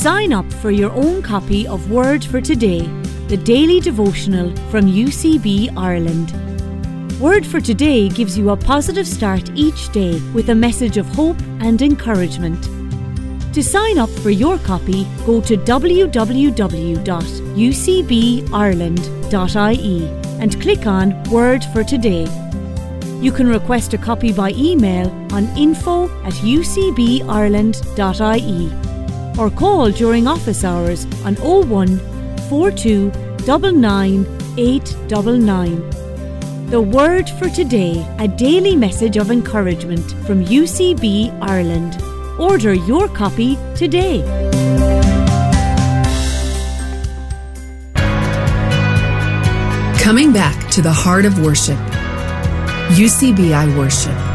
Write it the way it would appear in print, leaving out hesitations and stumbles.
Sign up for your own copy of Word for Today, the daily devotional from UCB Ireland. Word for Today gives you a positive start each day with a message of hope and encouragement. To sign up for your copy, go to www.ucbireland.ie and click on Word for Today. You can request a copy by email on info@ucbireland.ie or call during office hours on 01 42 99 899. The Word for Today, a daily message of encouragement from UCB Ireland. Order your copy today. Coming back to the heart of worship. UCBI Worship.